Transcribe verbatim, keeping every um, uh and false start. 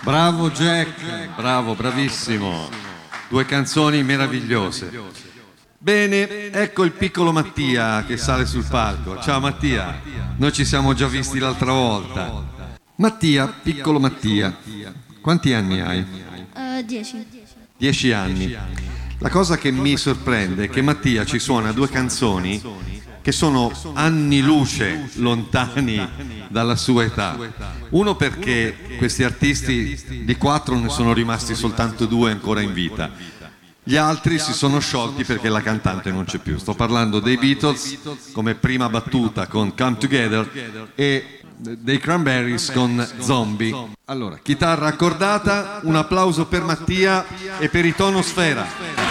Bravo Jack, bravo, bravissimo. Due canzoni meravigliose. Bene, ecco il piccolo Mattia che sale sul palco. Ciao Mattia, noi ci siamo già visti l'altra volta. Mattia, piccolo Mattia, quanti anni hai? Uh, dieci. Dieci anni. La cosa che mi sorprende è che Mattia ci suona due canzoni che sono anni luce lontani dalla sua età. Uno perché questi artisti di quattro ne sono rimasti soltanto due ancora in vita. Gli altri si sono sciolti perché la cantante non c'è più. Sto parlando dei Beatles come prima battuta con Come Together e dei Cranberries con Zombie. Allora, chitarra accordata, un applauso per Mattia e per Itonosfera.